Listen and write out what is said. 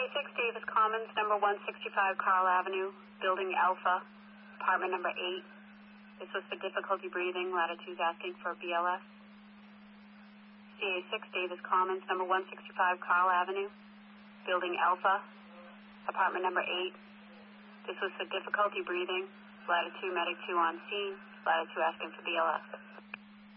CA6 Davis Commons, number 165 Carl Avenue, Building Alpha, apartment number 8. This was for difficulty breathing. Latitude's asking for BLS. CA6 Davis Commons, number 165 Carl Avenue, Building Alpha, apartment number 8. This was for difficulty breathing. Latitude medic 2 on scene. Latitude asking for BLS.